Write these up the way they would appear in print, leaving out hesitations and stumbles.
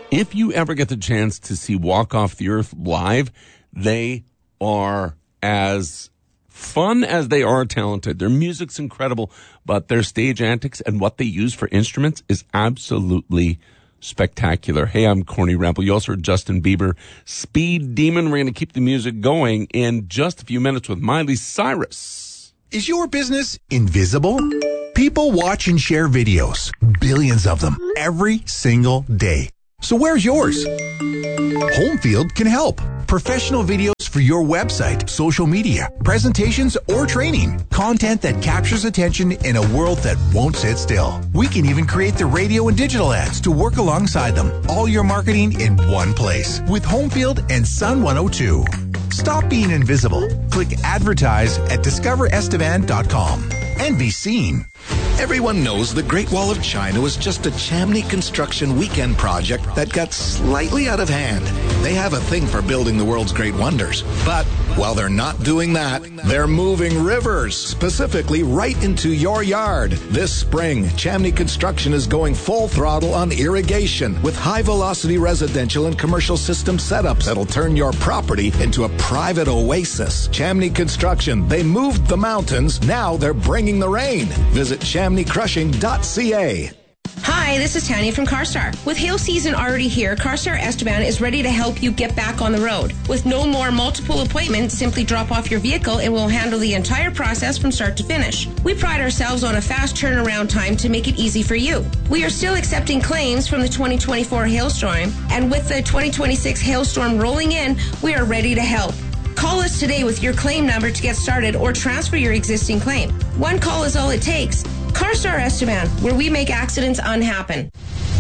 If you ever get the chance to see Walk Off the Earth live, they are as fun as they are talented. Their music's incredible, but their stage antics and what they use for instruments is absolutely spectacular. Hey, I'm Corny Ramble. You also heard Justin Bieber, Speed Demon. We're going to keep the music going in just a few minutes with Miley Cyrus. Is your business invisible? People watch and share videos, billions of them, every single day. So where's yours? Homefield can help. Professional videos for your website, social media, presentations, or training. Content that captures attention in a world that won't sit still. We can even create the radio and digital ads to work alongside them. All your marketing in one place with Homefield and Sun 102. Stop being invisible. Click advertise at discoverestevan.com and be seen. Everyone knows the Great Wall of China was just a Chamney construction weekend project that got slightly out of hand. They have a thing for building the world's great wonders. But while they're not doing that, they're moving rivers, specifically right into your yard. This spring, Chamney Construction is going full throttle on irrigation with high-velocity residential and commercial system setups that'll turn your property into a private oasis. Chamney Construction, they moved the mountains, now they're bringing the rain. Visit ChamneyCrushing.ca. Hi, this is Tanya from CarStar. With hail season already here, CarStar Esteban is ready to help you get back on the road. With no more multiple appointments, simply drop off your vehicle and we'll handle the entire process from start to finish. We pride ourselves on a fast turnaround time to make it easy for you. We are still accepting claims from the 2024 hailstorm, and with the 2026 hailstorm rolling in, we are ready to help. Call us today with your claim number to get started or transfer your existing claim. One call is all it takes. CarStar Esteban, where we make accidents unhappen.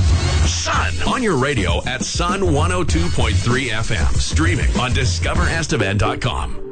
Sun on your radio at Sun 102.3 FM. Streaming on discoveresteban.com.